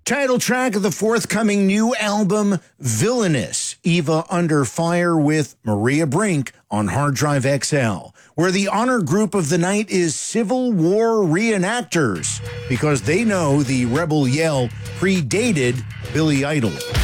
Title track of the forthcoming new album, Villainous, Eva Under Fire with Maria Brink on Hard Drive XL, where the honor group of the night is Civil War reenactors, because they know the rebel yell predated Billy Idol.